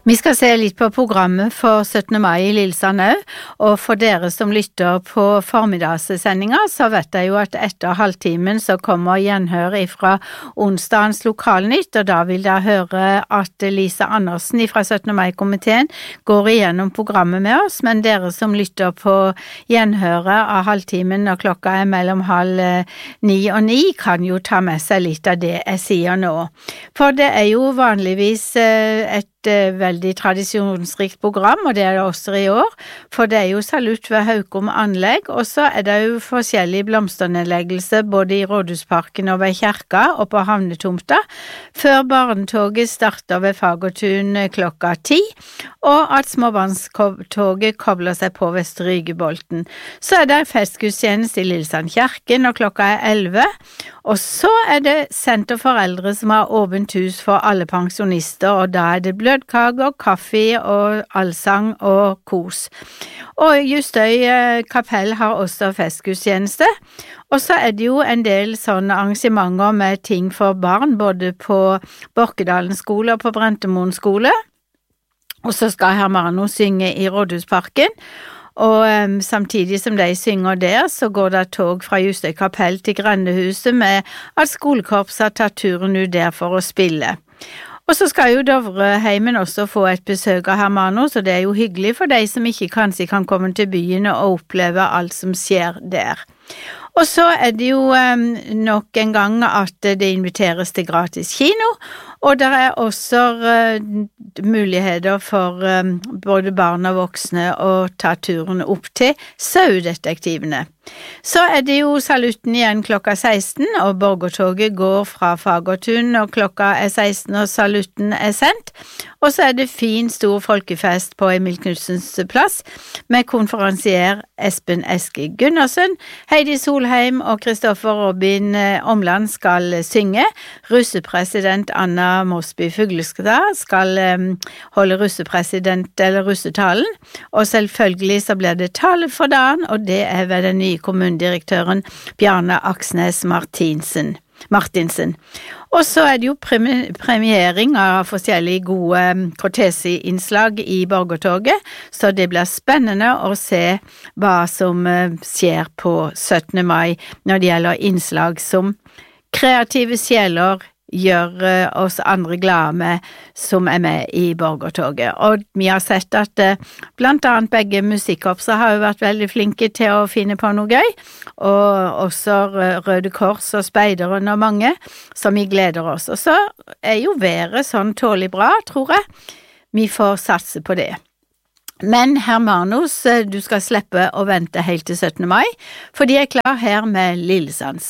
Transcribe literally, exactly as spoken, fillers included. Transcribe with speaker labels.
Speaker 1: Vi skal se litt på programmet for syttende mai i Lillesand også, og for dere som lytter på formiddagssendinga, så vet jeg jo at etter halvtimen så kommer gjenhør fra onsdagens lokalnytt, og da vil dere høre at Lisa Andersen fra syttende mai-komiteen går igjennom programmet med oss, men dere som lytter på gjenhøret av halvtimen når klokka er mellom halv ni og ni, kan jo ta med seg litt av det jeg sier nå. For det er jo vanligvis et veldig tradisjonsrikt program, og det er det også i år, for det er jo salutt ved Haukom anlegg, og så er det jo forskjellige blomsternedleggelser både i Rådhusparken og ved Kjerka og på havnetomta, før barnetoget starter ved Fagertun klokka ti, og at småbarnstoget kobler seg på ved Strygebolten. Så er det festgudstjeneste i Lillesand Kjerke når klokka er elleve, og så er det Senter for eldre som har åpent hus for alle pensjonister, og da er det blødkaker, kaffe og allsang og kos. Og Justøy kapell har også festgudstjeneste, og så er det jo en del sånne arrangementer med ting for barn, både på Borkedalen skole og på Brentemoen skole, og så skal Hermano synge i Rådhusparken, og um, samtidig som de synger der, så går det tog fra Justøy kapell til Grendehuset med at skolekorpset har tatt turen ut der for å spille. Og så skal jo Dovreheimen også få et besøk av Hermano, så det er jo hyggelig for de som ikke kanskje kan komme til byen og oppleve alt som skjer der. Og så er det jo um, nok en gang at det inviteres til gratis kino, og det er også uh, muligheter for um, både barn og voksne å ta turen opp til Saudetektivene. Så er det jo salutten igjen klokka seksten, og borgertoget går fra Fagertun når klokka er seksten og salutten er sendt, og så er det fin stor folkefest på Emil Knudsens plass med konferansier Espen Eske Gundersen, Heidi Solheim og Kristoffer Robin Omland skal synge, russepresident Anna Mosby Fugleskstad skal um, holde russepresident eller russetalen, og selvfølgelig så blir det tale for dagen, og det er ved den nye kommundirektøren Bjarne Aksnes Martinsen. Martinsen. Og så er det jo premi- premiering av forskjellige gode kortesinnslag i borgertoget, så det blir spennende å se hva som skjer på syttende mai når det gjelder innslag som kreative sjeler gjør oss andre glade med som er med i borgertoget. Og vi har sett at blant annet begge musikkorpser har jo vært veldig flinke til å finne på noe gøy, og også Røde Kors og Speideren og mange, som vi gleder oss. Og så er jo været sånn tålig bra, tror jeg. Vi får satse på det. Men Hermanos, du skal slippe å vente helt til syttende mai, for de er klar her med Lillesands.